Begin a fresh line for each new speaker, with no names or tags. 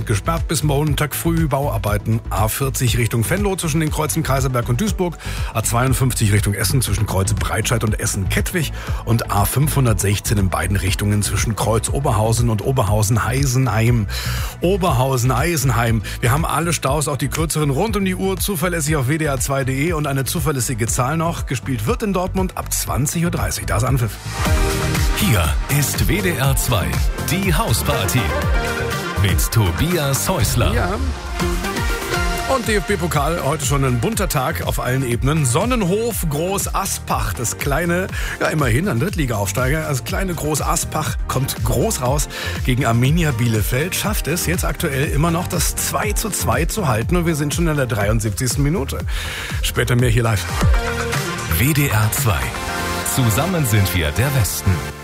A1 gesperrt bis Montag früh. Bauarbeiten A40 Richtung Venlo zwischen den Kreuzen Kaiserberg und Duisburg. A52 Richtung Essen zwischen Kreuz Breitscheid und Essen-Kettwig. Und A516 in beiden Richtungen zwischen Kreuz Oberhausen und Oberhausen-Heisenheim. Oberhausen-Eisenheim. Wir haben alle Staus, auch die kürzeren, rund um die Uhr, zuverlässig auf wdr2.de und eine zuverlässige Zahl noch. Gespielt wird in Dortmund ab 20.30 Uhr. Da ist Anpfiff.
Hier ist WDR 2, die Hausparty mit Tobias Häusler.
Ja. Und DFB-Pokal, heute schon ein bunter Tag auf allen Ebenen. Sonnenhof Groß Aspach, das kleine, ja immerhin ein Drittliga-Aufsteiger, das kleine Groß Aspach kommt groß raus gegen Arminia Bielefeld, schafft es jetzt aktuell immer noch das 2:2 zu halten und wir sind schon in der 73. Minute. Später mehr hier live.
WDR 2. Zusammen sind wir der Westen.